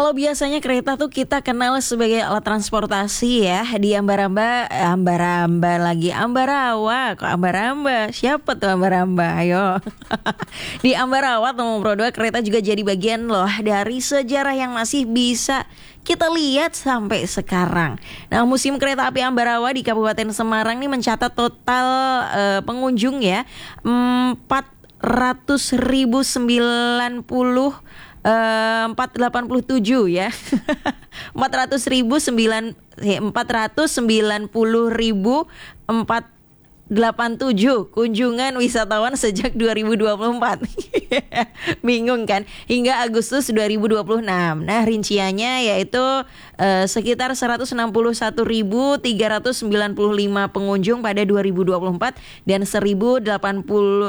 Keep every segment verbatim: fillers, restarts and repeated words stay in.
Kalau biasanya kereta tuh kita kenal sebagai alat transportasi ya. Di Amba-Ramba, Amba-Ramba lagi Ambarawa. Kok Amba-Ramba? Siapa tuh Amba-Ramba? Ayo. Di Ambarawa nomor Pro dua kereta juga jadi bagian loh dari sejarah yang masih bisa kita lihat sampai sekarang. Nah, Museum Kereta Api Ambarawa di Kabupaten Semarang nih mencatat total uh, pengunjung ya empat ratus ribu sembilan puluh empat ratus delapan puluh tujuh ya. empat ratus ribu sembilan empat ratus sembilan puluh ribu empat ratus delapan puluh tujuh kunjungan wisatawan sejak dua ribu dua puluh empat. Bingung kan? Hingga Agustus dua ribu dua puluh enam. Nah, rinciannya yaitu uh, sekitar seratus enam puluh satu ribu tiga ratus sembilan puluh lima pengunjung pada dua ribu dua puluh empat dan seratus delapan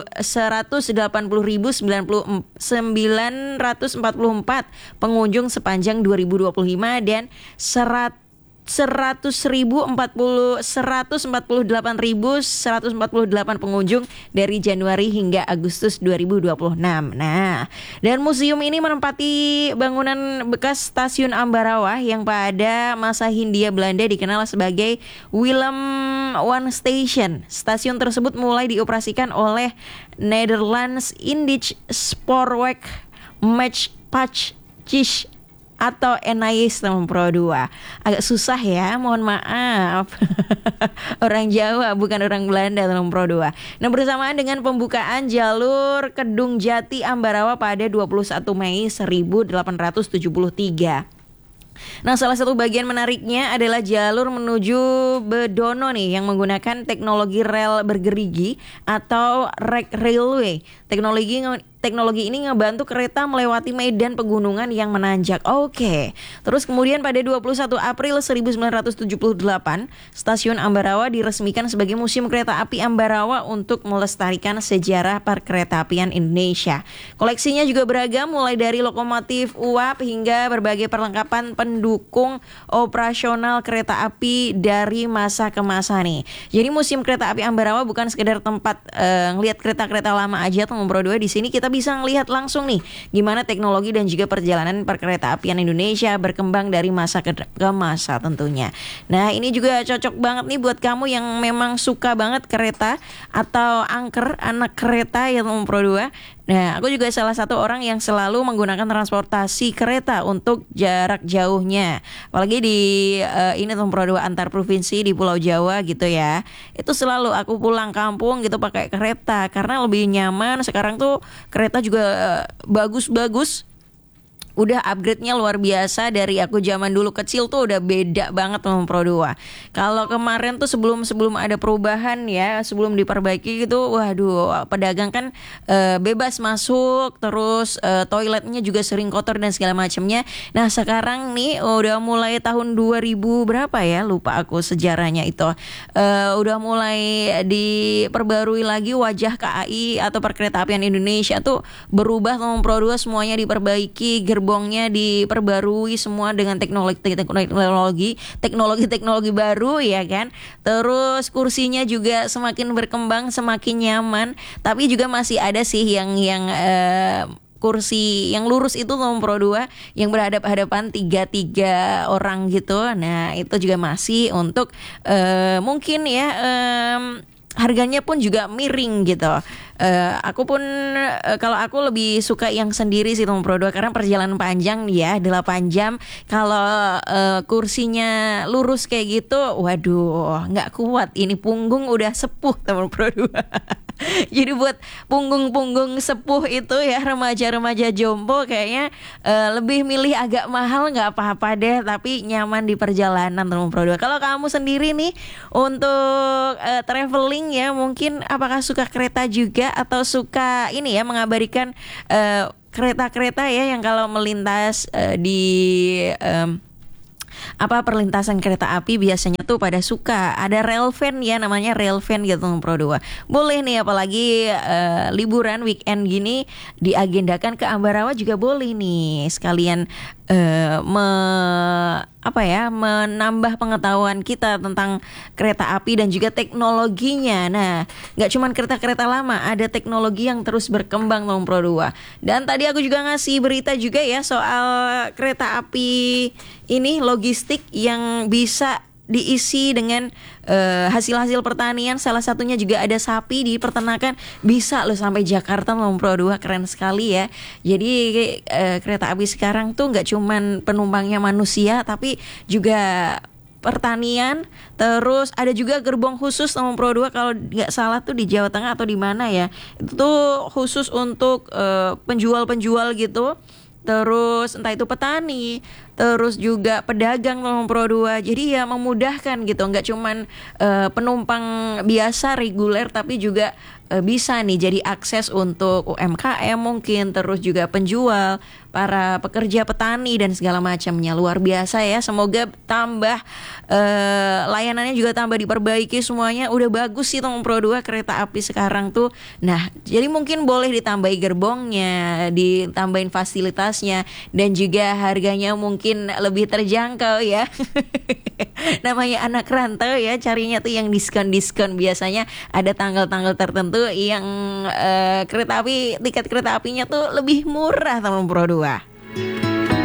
puluh ribu sembilan ratus empat puluh empat pengunjung sepanjang dua ribu dua puluh lima dan seratus seratus ribu empat puluh seratus empat puluh delapan ribu seratus empat puluh delapan pengunjung dari Januari hingga Agustus dua ribu dua puluh enam. Nah, dan museum ini menempati bangunan bekas stasiun Ambarawa yang pada masa Hindia Belanda dikenal sebagai Willem One Station. Stasiun tersebut mulai dioperasikan oleh Netherlands Indisch Spoorweg Maatschappij atau N I S nomor Pro dua. Agak susah ya, mohon maaf. Orang Jawa bukan orang Belanda nomor Pro dua. Nah, bersamaan dengan pembukaan jalur Kedung Jati Ambarawa pada dua puluh satu Mei seribu delapan ratus tujuh puluh tiga. Nah, salah satu bagian menariknya adalah jalur menuju Bedono nih yang menggunakan teknologi rel bergerigi atau rake railway. Teknologi Teknologi ini ngebantu kereta melewati medan pegunungan yang menanjak. Oke. Terus kemudian pada dua puluh satu April seribu sembilan ratus tujuh puluh delapan, Stasiun Ambarawa diresmikan sebagai Museum Kereta Api Ambarawa untuk melestarikan sejarah perkeretaapian Indonesia. Koleksinya juga beragam mulai dari lokomotif uap hingga berbagai perlengkapan pendukung operasional kereta api dari masa ke masa nih. Jadi Museum Kereta Api Ambarawa bukan sekedar tempat uh, ngelihat kereta-kereta lama aja atau Pro dua. Di sini kita bisa ngelihat langsung nih gimana teknologi dan juga perjalanan perkeretaapian Indonesia berkembang dari masa ke, ke masa tentunya. Nah, ini juga cocok banget nih buat kamu yang memang suka banget kereta atau angker anak kereta ya Pro dua. Nah, aku juga salah satu orang yang selalu menggunakan transportasi kereta untuk jarak jauhnya. Apalagi di uh, ini Pro dua antar provinsi di Pulau Jawa gitu ya. Itu selalu aku pulang kampung gitu pakai kereta karena lebih nyaman. Sekarang tuh kereta juga uh, bagus-bagus. Udah upgrade-nya luar biasa. Dari aku zaman dulu kecil tuh udah beda banget sama Pro dua. Kalau kemarin tuh sebelum-sebelum ada perubahan ya, sebelum diperbaiki gitu, waduh, pedagang kan e, bebas masuk, terus e, toiletnya juga sering kotor dan segala macamnya. Nah, sekarang nih udah mulai tahun dua ribu berapa ya, lupa aku sejarahnya itu. E, udah mulai diperbarui lagi wajah K A I atau Perkeretaapian Indonesia tuh berubah sama Pro dua, semuanya diperbaiki, gerbongnya diperbarui semua dengan teknologi teknologi teknologi teknologi baru ya kan. Terus kursinya juga semakin berkembang, semakin nyaman. Tapi juga masih ada sih yang yang uh, kursi yang lurus itu nomor Pro dua yang berhadap-hadapan tiga tiga orang gitu. Nah, itu juga masih untuk uh, mungkin ya um, harganya pun juga miring gitu. Uh, aku pun uh, kalau aku lebih suka yang sendiri sih Pro dua karena perjalanan panjang ya delapan jam. Kalau uh, kursinya lurus kayak gitu, waduh, nggak kuat. Ini punggung udah sepuh Pro dua. Jadi buat punggung-punggung sepuh itu ya, remaja-remaja jompo kayaknya uh, lebih milih agak mahal, nggak apa-apa deh, tapi nyaman di perjalanan Pro dua. Kalau kamu sendiri nih untuk uh, traveling ya, mungkin apakah suka kereta juga atau suka ini ya mengabadikan uh, kereta-kereta ya yang kalau melintas uh, di um, apa perlintasan kereta api biasanya tuh pada suka ada rail van ya, namanya rail van gitu Pro dua. Boleh nih apalagi uh, liburan weekend gini diagendakan ke Ambarawa juga boleh nih sekalian uh, me apa ya, menambah pengetahuan kita tentang kereta api dan juga teknologinya. Nah, nggak cuma kereta-kereta lama, ada teknologi yang terus berkembang Nom Pro dua. Dan tadi aku juga ngasih berita juga ya soal kereta api ini logistik yang bisa diisi dengan uh, hasil-hasil pertanian. Salah satunya juga ada sapi di peternakan, bisa loh sampai Jakarta Nom Pro dua, keren sekali ya. Jadi uh, kereta api sekarang tuh nggak cuman penumpangnya manusia, tapi juga pertanian. Terus ada juga gerbong khusus Nom Pro dua, kalau nggak salah tuh di Jawa Tengah atau di mana ya, itu tuh khusus untuk uh, penjual-penjual gitu. Terus entah itu petani, terus juga pedagang Nom Pro dua. Jadi ya memudahkan gitu, nggak cuman uh, penumpang biasa reguler, tapi juga uh, bisa nih jadi akses untuk U M K M mungkin, terus juga penjual, para pekerja petani dan segala macamnya. Luar biasa ya, semoga tambah uh, layanannya juga tambah diperbaiki semuanya. Udah bagus sih Nom Pro dua kereta api sekarang tuh. Nah, jadi mungkin boleh ditambahi gerbongnya, ditambahin fasilitasnya, dan juga harganya mungkin lebih terjangkau ya. Namanya anak rantau ya, carinya tuh yang diskon-diskon. Biasanya ada tanggal-tanggal tertentu yang uh, kereta api, tiket kereta apinya tuh lebih murah Nom Pro dua.